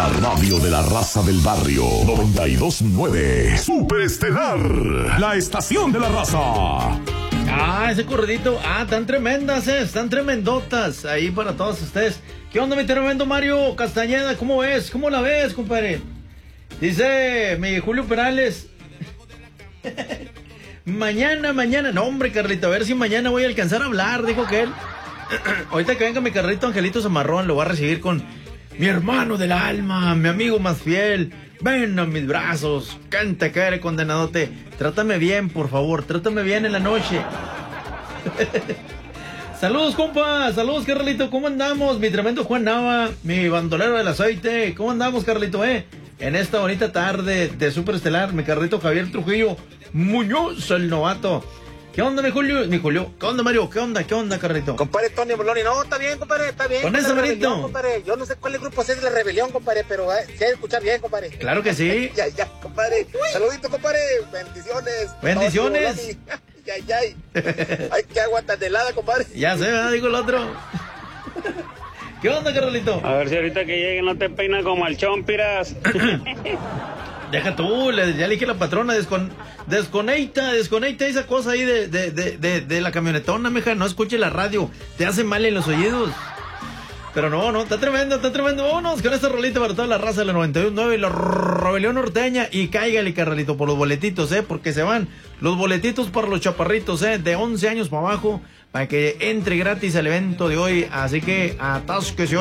La radio de la raza del barrio. 92.9. Superestelar. La estación de la raza. Ah, ese corridito. Ah, tan tremendas, están tremendotas. Ahí para todos ustedes. ¿Qué onda, mi tremendo Mario Castañeda? ¿Cómo ves? ¿Cómo la ves, compadre? Dice mi Julio Perales. Mañana. No, hombre, Carlito, a ver si mañana voy a alcanzar a hablar, dijo que él. Ahorita que venga mi Carlito Angelito Zamarrón, lo voy a recibir con mi hermano del alma, mi amigo más fiel. Ven a mis brazos, canta, cara, condenadote. Trátame bien, por favor, trátame bien en la noche. Saludos, compa, saludos, Carlito, ¿cómo andamos? Mi tremendo Juan Nava, mi bandolero del aceite. ¿Cómo andamos, Carlito, en esta bonita tarde de Superestelar? Mi Carlito Javier Trujillo Muñoz, el novato. ¿Qué onda, mi Julio? ¿Qué onda, Mario? ¿Qué onda, Carlito? Compadre Tony Boloni, no, está bien, compadre, está bien. Con ese Marito. Compadre, yo no sé cuál es el grupo es de la rebelión, compadre, pero se ha de escuchar bien, compadre. Claro que sí. Ya, compadre. Saludito, compadre. Bendiciones. Bendiciones. Ay, qué agua tan helada, compadre. Ya sé, ¿verdad? Digo el otro. ¿Qué onda, Carlito? A ver si ahorita que lleguen no te peinan como al chompiras. Deja tú, ya le dije a la patrona, desconecta esa cosa ahí de la camionetona, mija, no escuche la radio, te hace mal en los oídos. Pero no, está tremendo, vámonos con esta rolita para toda la raza de la 91.9 y la rebelión norteña, y cáigale, Carlito, por los boletitos, porque se van los boletitos para los chaparritos, de 11 años para abajo, para que entre gratis al evento de hoy, así que atásquese.